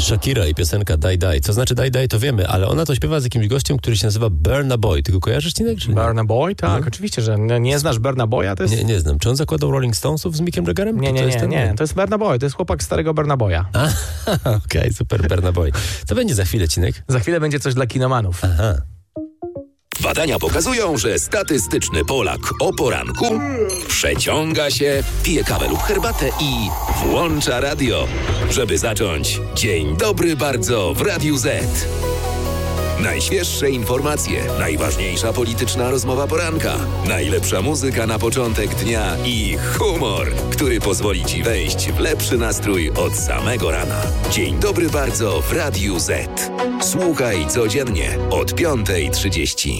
Shakira i piosenka Die Die. Co znaczy Die Die, to wiemy, ale ona to śpiewa z jakimś gościem, który się nazywa Burna Boy. Ty go kojarzysz, Cinek? Burna Boy? Tak, oczywiście, że nie znasz Burna Boya? To jest... Nie znam. Czy on zakładał Rolling Stonesów z Mickiem Jaggerem? Nie. To jest Burna Boy, to jest chłopak starego Burna Boya. Okej, super, Burna Boy. Co będzie za chwilę, Cinek? Za chwilę będzie coś dla kinomanów. Aha. Badania pokazują, że statystyczny Polak o poranku przeciąga się, pije kawę lub herbatę i włącza radio, żeby zacząć dzień dobry bardzo w Radiu Z. Najświeższe informacje, najważniejsza polityczna rozmowa poranka, najlepsza muzyka na początek dnia i humor, który pozwoli Ci wejść w lepszy nastrój od samego rana. Dzień dobry bardzo w Radiu Z. Słuchaj codziennie od 5:30.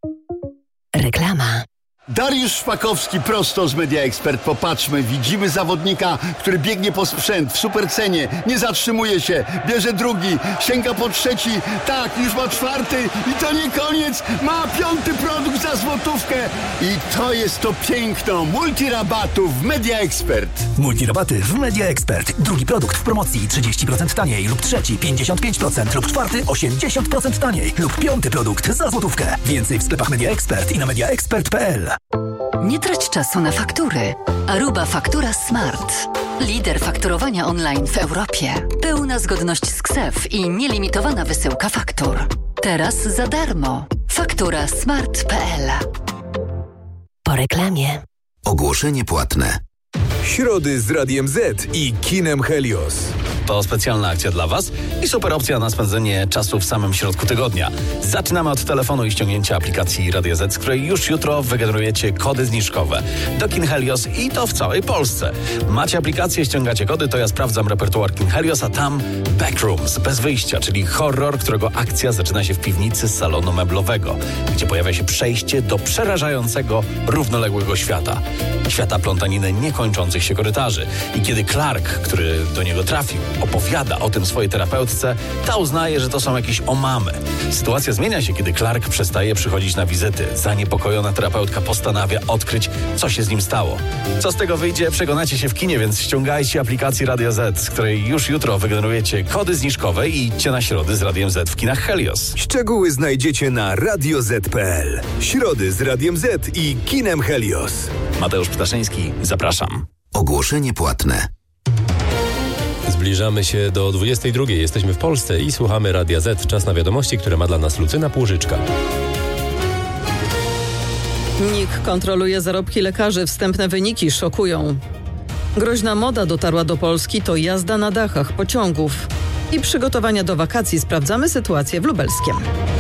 Reklama. Dariusz Szpakowski prosto z Media Expert. Popatrzmy, widzimy zawodnika, który biegnie po sprzęt w supercenie, nie zatrzymuje się, bierze drugi, sięga po trzeci, tak, już ma czwarty i to nie koniec, ma piąty produkt za złotówkę i to jest to piękno multirabatów w Media Expert. Multirabaty w Media Expert. Drugi produkt w promocji 30% taniej lub trzeci 55% lub czwarty 80% taniej lub piąty produkt za złotówkę. Więcej w sklepach Media Expert i na mediaexpert.pl. Nie trać czasu na faktury. Aruba Faktura Smart. Lider fakturowania online w Europie. Pełna zgodność z KSEF i nielimitowana wysyłka faktur. Teraz za darmo. fakturasmart.pl. Po reklamie. Ogłoszenie płatne. Środy z Radiem Z i kinem Helios. To specjalna akcja dla Was i super opcja na spędzenie czasu w samym środku tygodnia. Zaczynamy od telefonu i ściągnięcia aplikacji Radio Z, z której już jutro wygenerujecie kody zniżkowe do kin Helios i to w całej Polsce. Macie aplikację, ściągacie kody, to ja sprawdzam repertuar kin Helios, a tam Backrooms, bez wyjścia, czyli horror, którego akcja zaczyna się w piwnicy salonu meblowego, gdzie pojawia się przejście do przerażającego, równoległego świata. Świata plątaniny niekończących się korytarzy. I kiedy Clark, który do niego trafił, opowiada o tym swojej terapeutce, ta uznaje, że to są jakieś omamy. Sytuacja zmienia się, kiedy Clark przestaje przychodzić na wizyty. Zaniepokojona terapeutka postanawia odkryć, co się z nim stało. Co z tego wyjdzie, przekonacie się w kinie, więc ściągajcie aplikację Radio Z, z której już jutro wygenerujecie kody zniżkowe i idźcie na środy z Radiem Z w kinach Helios. Szczegóły znajdziecie na radioz.pl. Środy z Radiem Z i kinem Helios. Mateusz Ptaszyński, zapraszam. Ogłoszenie płatne. Zbliżamy się do 22:00. Jesteśmy w Polsce i słuchamy Radia Z. Czas na wiadomości, które ma dla nas Lucyna Płużyczka. NIK kontroluje zarobki lekarzy. Wstępne wyniki szokują. Groźna moda dotarła do Polski, to jazda na dachach pociągów. I przygotowania do wakacji. Sprawdzamy sytuację w Lubelskiem.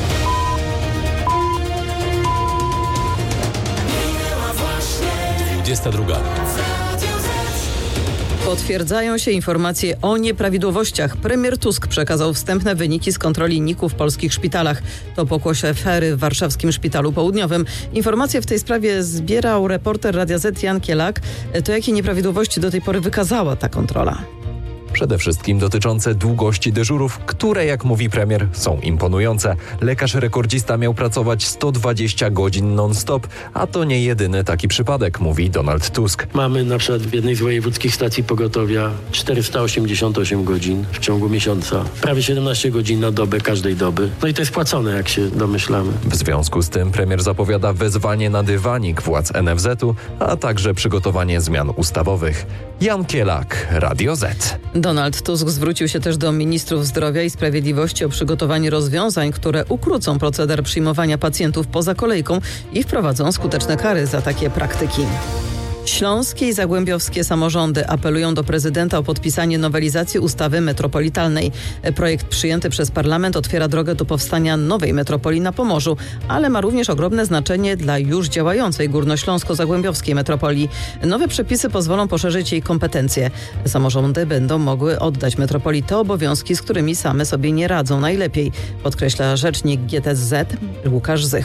Potwierdzają się informacje o nieprawidłowościach. Premier Tusk przekazał wstępne wyniki z kontroli NIK-u w polskich szpitalach. To pokłosie afery w warszawskim Szpitalu Południowym. Informacje w tej sprawie zbierał reporter Radia Z Jan Kielak. To jakie nieprawidłowości do tej pory wykazała ta kontrola? Przede wszystkim dotyczące długości dyżurów, które, jak mówi premier, są imponujące. Lekarz rekordzista miał pracować 120 godzin non-stop, a to nie jedyny taki przypadek, mówi Donald Tusk. Mamy na przykład w jednej z wojewódzkich stacji pogotowia 488 godzin w ciągu miesiąca. Prawie 17 godzin na dobę każdej doby. No i to jest płacone, jak się domyślamy. W związku z tym premier zapowiada wezwanie na dywanik władz NFZ-u, a także przygotowanie zmian ustawowych. Jan Kielak, Radio Z. Donald Tusk zwrócił się też do ministrów zdrowia i sprawiedliwości o przygotowanie rozwiązań, które ukrócą proceder przyjmowania pacjentów poza kolejką i wprowadzą skuteczne kary za takie praktyki. Śląskie i zagłębiowskie samorządy apelują do prezydenta o podpisanie nowelizacji ustawy metropolitalnej. Projekt przyjęty przez parlament otwiera drogę do powstania nowej metropolii na Pomorzu, ale ma również ogromne znaczenie dla już działającej górnośląsko-zagłębiowskiej metropolii. Nowe przepisy pozwolą poszerzyć jej kompetencje. Samorządy będą mogły oddać metropolii te obowiązki, z którymi same sobie nie radzą najlepiej, podkreśla rzecznik GTSZ Łukasz Zych.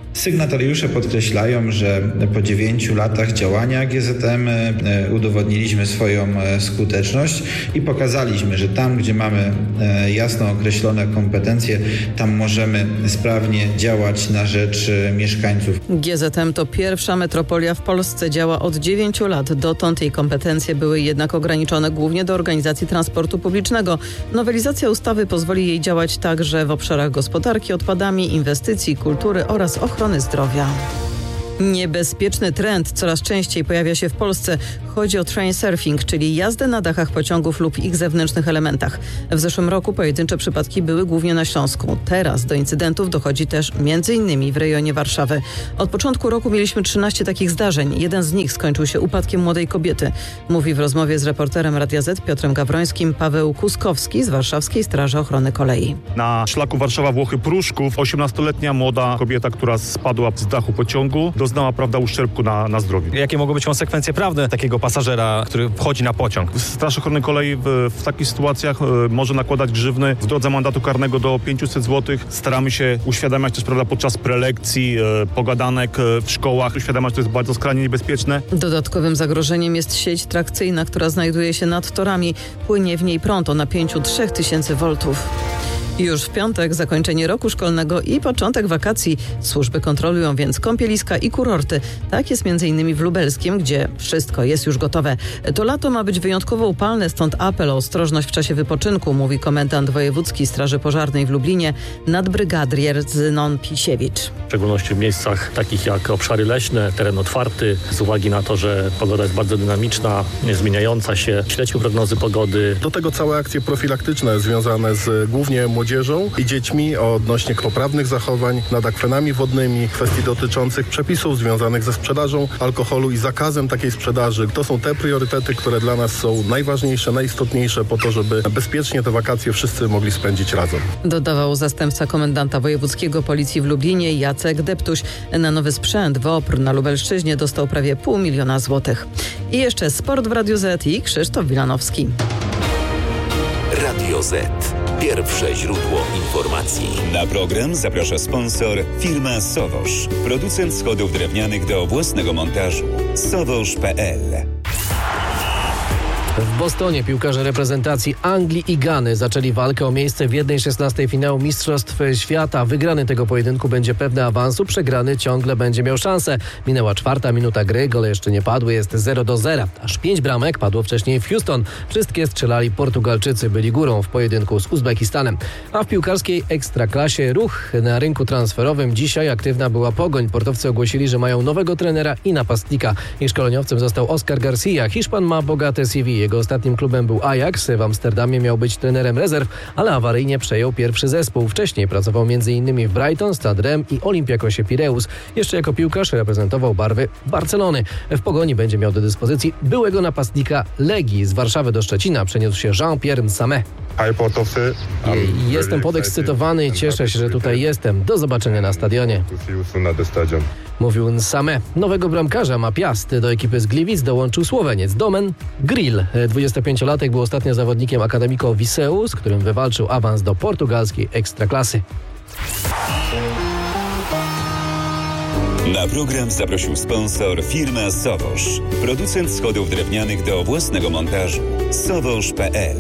Sygnatariusze podkreślają, że po 9 latach działania GZM udowodniliśmy swoją skuteczność i pokazaliśmy, że tam, gdzie mamy jasno określone kompetencje, tam możemy sprawnie działać na rzecz mieszkańców. GZM to pierwsza metropolia w Polsce, działa od 9 lat. Dotąd jej kompetencje były jednak ograniczone głównie do organizacji transportu publicznego. Nowelizacja ustawy pozwoli jej działać także w obszarach gospodarki odpadami, inwestycji, kultury oraz ochrony zdrowia. Niebezpieczny trend coraz częściej pojawia się w Polsce. Chodzi o train surfing, czyli jazdę na dachach pociągów lub ich zewnętrznych elementach. W zeszłym roku pojedyncze przypadki były głównie na Śląsku. Teraz do incydentów dochodzi też m.in. w rejonie Warszawy. Od początku roku mieliśmy 13 takich zdarzeń. Jeden z nich skończył się upadkiem młodej kobiety. Mówi w rozmowie z reporterem Radia Z Piotrem Gawrońskim Paweł Kuskowski z Warszawskiej Straży Ochrony Kolei. Na szlaku Warszawa-Włochy-Pruszków 18-letnia młoda kobieta, która spadła z dachu pociągu, doznała, uszczerbku na zdrowiu. Jakie mogą być konsekwencje prawne takiego pasażera, który wchodzi na pociąg? Straż Ochrony Kolei w takich sytuacjach może nakładać grzywny w drodze mandatu karnego do 500 zł. Staramy się uświadamiać też podczas prelekcji, pogadanek w szkołach, uświadamiać, że to jest bardzo skrajnie niebezpieczne. Dodatkowym zagrożeniem jest sieć trakcyjna, która znajduje się nad torami. Płynie w niej prąd o napięciu 3000 V. Już w piątek zakończenie roku szkolnego i początek wakacji. Służby kontrolują więc kąpieliska i kurorty. Tak jest m.in. w Lubelskim, gdzie wszystko jest już gotowe. To lato ma być wyjątkowo upalne, stąd apel o ostrożność w czasie wypoczynku, mówi komendant wojewódzki Straży Pożarnej w Lublinie, nadbrygadier Zynon Pisiewicz. W szczególności w miejscach takich jak obszary leśne, teren otwarty, z uwagi na to, że pogoda jest bardzo dynamiczna, zmieniająca się. Śledźmy prognozy pogody. Do tego całe akcje profilaktyczne związane z głównie młodzieżą i dziećmi odnośnie poprawnych zachowań nad akwenami wodnymi, kwestii dotyczących przepisów związanych ze sprzedażą alkoholu i zakazem takiej sprzedaży. To są te priorytety, które dla nas są najważniejsze, najistotniejsze po to, żeby bezpiecznie te wakacje wszyscy mogli spędzić razem. Dodawał zastępca komendanta wojewódzkiego Policji w Lublinie Jacek Deptuś. Na nowy sprzęt WOPR na Lubelszczyźnie dostał prawie 500 000 złotych. I jeszcze sport w Radiu Z i Krzysztof Wilanowski. Radio Z. Pierwsze źródło informacji. Na program zaprasza sponsor firma Sowosz. Producent schodów drewnianych do własnego montażu. Sowosz.pl. W Bostonie piłkarze reprezentacji Anglii i Gany zaczęli walkę o miejsce w 1/16 finału Mistrzostw Świata. Wygrany tego pojedynku będzie pewny awansu, przegrany ciągle będzie miał szansę. Minęła 4. minuta gry, gole jeszcze nie padły, jest 0-0. Aż 5 bramek padło wcześniej w Houston. Wszystkie strzelali Portugalczycy, byli górą w pojedynku z Uzbekistanem. A w piłkarskiej ekstraklasie ruch na rynku transferowym. Dzisiaj aktywna była Pogoń. Portowcy ogłosili, że mają nowego trenera i napastnika. Ich szkoleniowcem został Oscar Garcia. Hiszpan ma bogate CV. Jego ostatnim klubem był Ajax. W Amsterdamie miał być trenerem rezerw, ale awaryjnie przejął pierwszy zespół. Wcześniej pracował m.in. w Brighton, Stade Reims i Olympiakosie Pireus. Jeszcze jako piłkarz reprezentował barwy Barcelony. W Pogoni będzie miał do dyspozycji byłego napastnika Legii. Z Warszawy do Szczecina przeniósł się Jean-Pierre Nsame. Jestem podekscytowany i cieszę się, że tutaj jestem. Do zobaczenia na stadionie. Mówił Nsame. Nowego bramkarza ma Piast. Do ekipy z Gliwic dołączył Słoweniec Domen Grill. 25-latek był ostatnio zawodnikiem Akademiko Viseu, z którym wywalczył awans do portugalskiej ekstraklasy. Na program zaprosił sponsor firma Sowosz. Producent schodów drewnianych do własnego montażu. Sowosz.pl.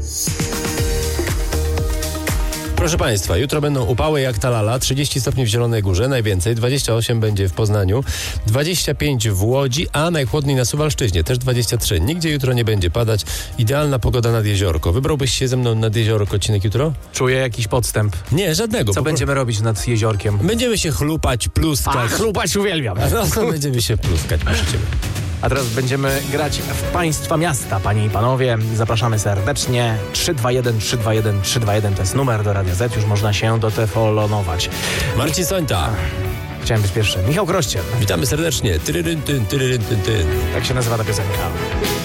Proszę Państwa, jutro będą upały jak ta lala, 30 stopni w Zielonej Górze, najwięcej, 28 będzie w Poznaniu, 25 w Łodzi, a najchłodniej na Suwalszczyźnie, też 23. Nigdzie jutro nie będzie padać, idealna pogoda nad jeziorko. Wybrałbyś się ze mną nad jeziorko, Cinek, jutro? Czuję jakiś podstęp. Nie, żadnego. Co będziemy robić nad jeziorkiem? Będziemy się chlupać, pluskać. Chlupać uwielbiam. No, będziemy się pluskać, prosimy. A teraz będziemy grać w Państwa miasta, panie i panowie. Zapraszamy serdecznie. 321 321 321 to jest numer do Radia Z. Już można się dotelefonować. Marcin Sońta. Chciałem być pierwszy. Michał Krościel. Witamy serdecznie. Tyryryn, tyn, tyryryn, tyn, tyn. Tak się nazywa ta piosenka.